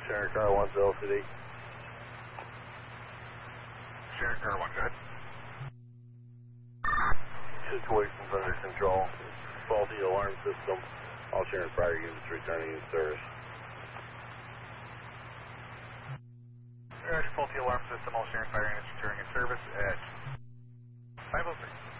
Sharon Car 1 to LCD. Sharon Car 1, good. Situations under control. Faulty alarm system. All Sharon Fire units returning in service. Faulty alarm system, all Sharon Fire units returning in service at 503.